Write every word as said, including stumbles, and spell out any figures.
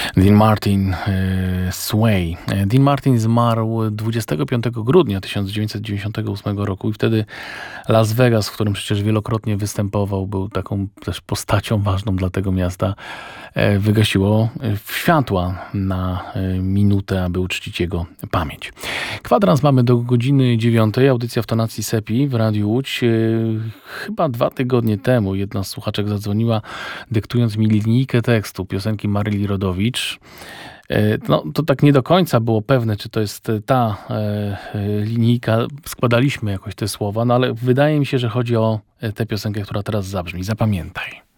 Dean Martin, e, Sway. Dean Martin zmarł dwudziestego piątego grudnia tysiąc dziewięćset dziewięćdziesiątego ósmego roku i wtedy Las Vegas, w którym przecież wielokrotnie występował, był taką też postacią ważną dla tego miasta, e, wygasiło światła na e, minutę, aby uczcić jego pamięć. Kwadrans mamy do godziny dziewiątej. Audycja w tonacji Sepi w Radiu Łódź. E, chyba dwa tygodnie temu jedna z słuchaczek zadzwoniła, dyktując mi linijkę tekstu piosenki Maryli Rodowicz. No, to tak nie do końca było pewne, czy to jest ta e, linijka. Składaliśmy jakoś te słowa, no ale wydaje mi się, że chodzi o tę piosenkę, która teraz zabrzmi. Zapamiętaj.